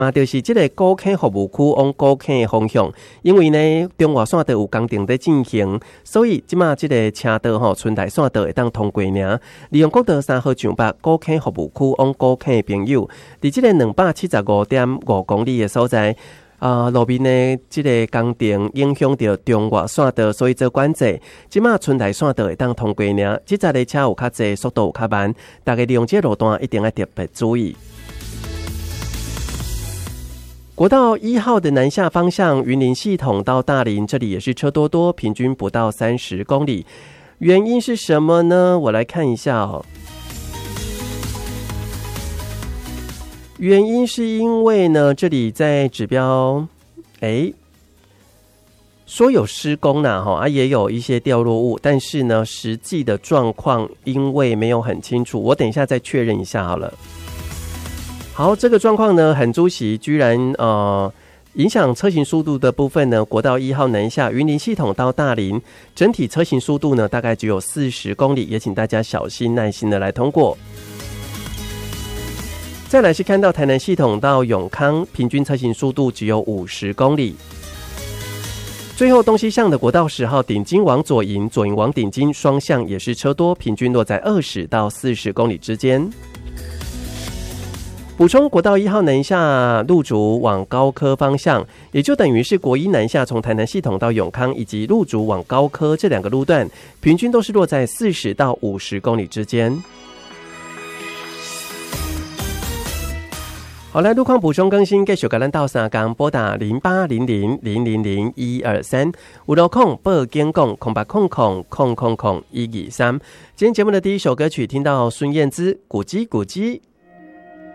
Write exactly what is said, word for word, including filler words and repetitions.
嘛，就是这个高坑服务区往高坑的方向，因为呢中华线道有工程在进行，所以即马这个车道吼春台线道会当通过尔。利用国道三号上北高坑服务区往高坑的朋友，伫这个两百七十五点五公里的所在。啊、呃，路面呢，这个工程影响到中华线道，所以做管制。即马春台线道会当通过呢，即阵的车有较济，速度有较慢，大家利用这路段一定要特别注意。国道一号的南下方向，云林系统到大林，这里也是车多多，平均不到三十公里。原因是什么呢？我来看一下哦。原因是因为呢，这里在指标，哎，说有施工呢，哈啊，也有一些掉落物，但是呢，实际的状况因为没有很清楚，我等一下再确认一下好了。好，这个状况呢，很出席，居然呃影响车行速度的部分呢，国道一号南下云林系统到大林，整体车行速度呢大概只有四十公里，也请大家小心耐心的来通过。再来是看到台南系统到永康，平均车行速度只有五十公里。最后东西向的国道十号顶金往左营，左营往顶金双向也是车多，平均落在二十到四十公里之间。补充国道一号南下路竹往高科方向，也就等于是国一南下从台南系统到永康以及路竹往高科这两个路段，平均都是落在四十到五十公里之间。好，来路况补充更新，继续甲咱到三港拨打零八零零零零零一二三，五路控报监控空八空空空空空一二三。今天节目的第一首歌曲，听到孙燕姿《古迹古迹》。